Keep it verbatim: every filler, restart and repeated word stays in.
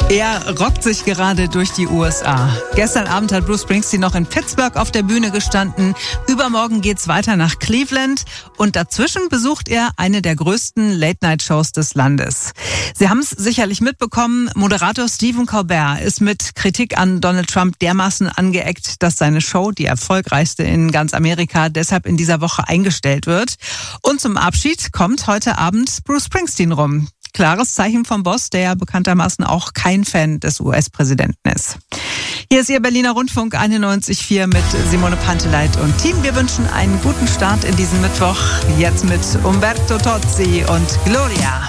Er rockt sich gerade durch die U S A. Gestern Abend hat Bruce Springsteen noch in Pittsburgh auf der Bühne gestanden. Übermorgen geht's weiter nach Cleveland. Und dazwischen besucht er eine der größten Late-Night-Shows des Landes. Sie haben es sicherlich mitbekommen, Moderator Stephen Colbert ist mit Kritik an Donald Trump dermaßen angeeckt, dass seine Show, die erfolgreichste in ganz Amerika, deshalb in dieser Woche eingestellt wird. Und zum Abschied kommt heute Abend Bruce Springsteen rum. Klares Zeichen vom Boss, der ja bekanntermaßen auch kein Fan des U S-Präsidenten ist. Hier ist Ihr Berliner Rundfunk einundneunzig Komma vier mit Simone Panteleit und Team. Wir wünschen einen guten Start in diesen Mittwoch. Jetzt mit Umberto Tozzi und Gloria.